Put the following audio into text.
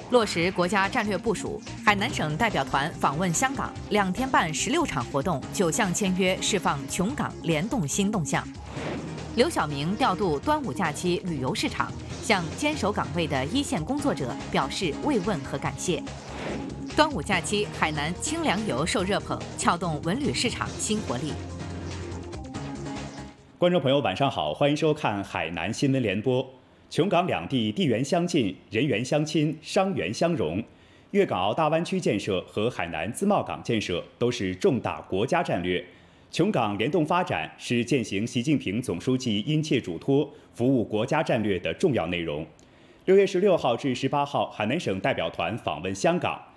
落实国家战略部署，海南省代表团访问香港，2天半16场活动，9项签约，释放琼港联动新动向。刘晓明调度端午假期旅游市场，向坚守岗位的一线工作者表示慰问和感谢。端午假期，海南清凉游受热捧，撬动文旅市场新活力。 观众朋友，晚上好，欢迎收看海南新闻联播。琼港两地地缘相近，人员相亲，商源相融。粤港澳大湾区建设和海南自贸港建设都是重大国家战略。琼港联动发展是践行习近平总书记殷切嘱托、服务国家战略的重要内容。6月16号至18号，海南省代表团访问香港，